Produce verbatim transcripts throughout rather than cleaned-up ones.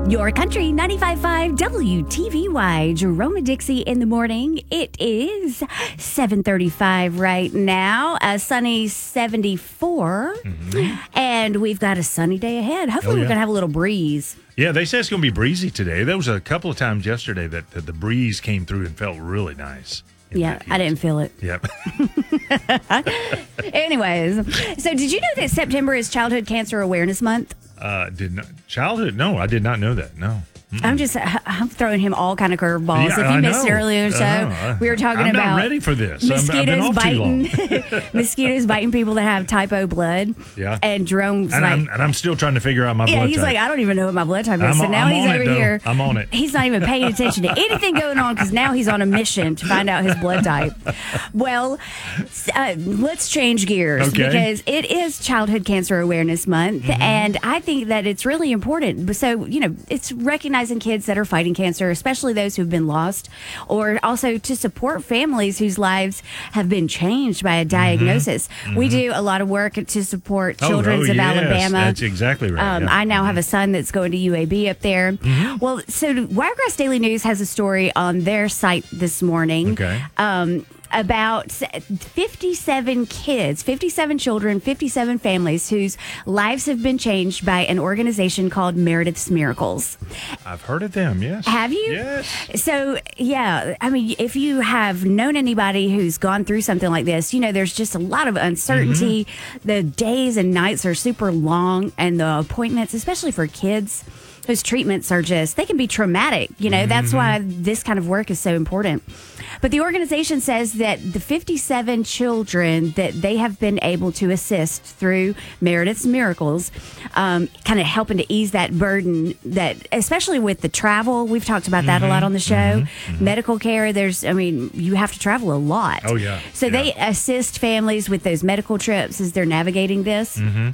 Your Country ninety-five point five W T V Y, Jerome and Dixie in the morning. It is seven thirty-five right now, a sunny seventy-four, mm-hmm. and we've got a sunny day ahead. Hopefully oh, yeah. we're going to have a little breeze. Yeah, they say it's going to be breezy today. There was a couple of times yesterday that, that the breeze came through and felt really nice. Yeah, I didn't feel it. Yep. Anyways, so did you know that September is Childhood Cancer Awareness Month? Uh, did not childhood? No, I did not know that. No. Mm-mm. I'm just I'm throwing him all kind of curveballs. Yeah, if you I missed know. it earlier, so uh, we were talking I'm about not ready for this. Mosquitoes I'm, I've been off biting too long. mosquitoes biting people that have type O blood. Yeah. And Jerome's and like, I'm, and I'm still trying to figure out my yeah, blood he's type. like, I don't even know what my blood type is. I'm, so now I'm he's on over it, here. I'm on it. He's not even paying attention to anything going on because now he's on a mission to find out his blood type. Well, uh, let's change gears Okay. because it is Childhood Cancer Awareness Month, mm-hmm. and I think that it's really important. So, you know, it's recognizing kids that are fighting cancer, especially those who've been lost, or also to support families whose lives have been changed by a diagnosis. Mm-hmm. We do a lot of work to support Children's oh, oh, of yes, Alabama. That's exactly right. Um, yeah. I now mm-hmm. have a son that's going to U A B up there. Mm-hmm. Well, so Wiregrass Daily News has a story on their site this morning. Okay. Um, about fifty-seven kids, fifty-seven children, fifty-seven families whose lives have been changed by an organization called Meredith's Miracles. I've heard of them, yes. Have you? Yes. So, yeah, I mean, if you have known anybody who's gone through something like this, you know, there's just a lot of uncertainty. Mm-hmm. The days and nights are super long, and the appointments, especially for kids, those treatments are just, they can be traumatic. You know, mm-hmm. that's why this kind of work is so important. But the organization says that the fifty-seven children that they have been able to assist through Meredith's Miracles, um, kind of helping to ease that burden, that especially with the travel, we've talked about that mm-hmm. a lot on the show. Mm-hmm. Mm-hmm. Medical care, there's, I mean, you have to travel a lot. Oh, yeah. So yeah. they assist families with those medical trips as they're navigating this. Mm-hmm.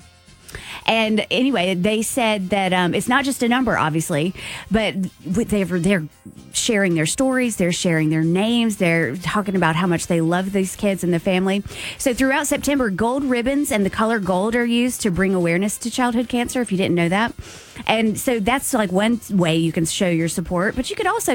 And anyway, they said that um, it's not just a number, obviously, but they're, they're sharing their stories, they're sharing their names, they're talking about how much they love these kids and the family. So throughout September, gold ribbons and the color gold are used to bring awareness to childhood cancer, if you didn't know that. And so that's like one way you can show your support, but you could also